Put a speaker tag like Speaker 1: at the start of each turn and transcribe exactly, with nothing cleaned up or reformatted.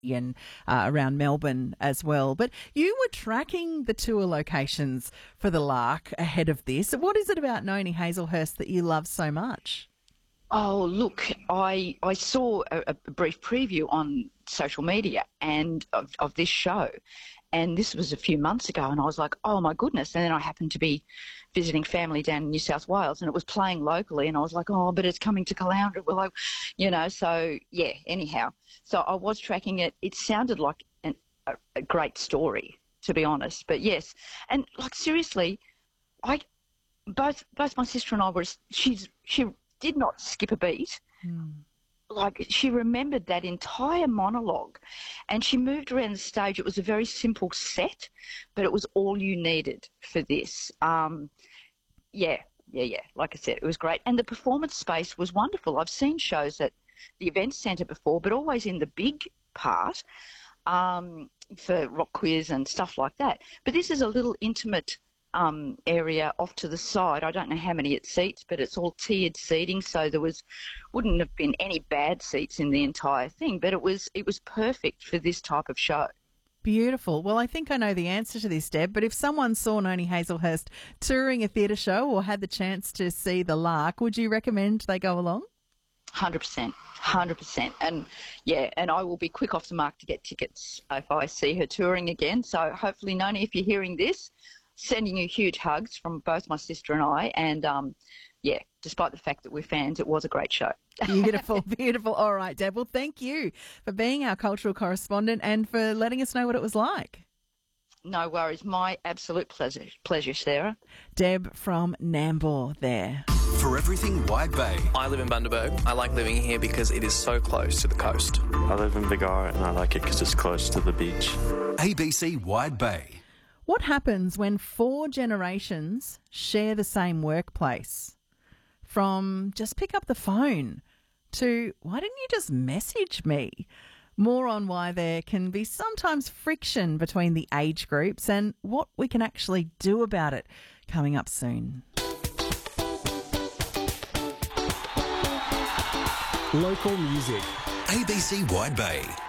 Speaker 1: and uh, around Melbourne as well. But you were tracking the tour locations for the Lark ahead of this. What is it about Noni Hazlehurst that you love so much?
Speaker 2: Oh, look, I I saw a, a brief preview on social media and of, of this show, and this was a few months ago, and I was like, oh, my goodness. And then I happened to be visiting family down in New South Wales, and it was playing locally, and I was like, oh, but it's coming to Caloundra. Well, I, you know, so, yeah, anyhow. So I was tracking it. It sounded like an, a, a great story, to be honest. But, yes, and, like, seriously, I both both my sister and I were, she's she did not skip a beat. Mm. Like, she remembered that entire monologue, and she moved around the stage. It was a very simple set, but it was all you needed for this. Um, yeah, yeah, yeah. Like I said, it was great. And the performance space was wonderful. I've seen shows at the Events Centre before, but always in the big part um, for rock quiz and stuff like that. But this is a little intimate um, area off to the side. I don't know how many it seats, but it's all tiered seating, so there was wouldn't have been any bad seats in the entire thing. But it was it was perfect for this type of show.
Speaker 1: Beautiful. Well, I think I know the answer to this, Deb, but if someone saw Noni Hazlehurst touring a theatre show or had the chance to see the Lark, would you recommend they go along?
Speaker 2: one hundred percent. one hundred percent. And, yeah, and I will be quick off the mark to get tickets if I see her touring again. So hopefully, Noni, if you're hearing this, sending you huge hugs from both my sister and I. And, um, yeah, despite the fact that we're fans, it was a great show.
Speaker 1: Beautiful, beautiful. All right, Deb. Well, thank you for being our cultural correspondent and for letting us know what it was like.
Speaker 2: No worries. My absolute pleasure, pleasure, Sarah.
Speaker 1: Deb from Nambour there.
Speaker 3: For everything Wide Bay.
Speaker 4: I live in Bundaberg. I like living here because it is so close to the coast.
Speaker 5: I live in Bargara and I like it because it's close to the beach.
Speaker 3: A B C Wide Bay.
Speaker 1: What happens when four generations share the same workplace? From just pick up the phone to why didn't you just message me? More on why there can be sometimes friction between the age groups and what we can actually do about it coming up soon.
Speaker 6: Local music.
Speaker 3: A B C Wide Bay.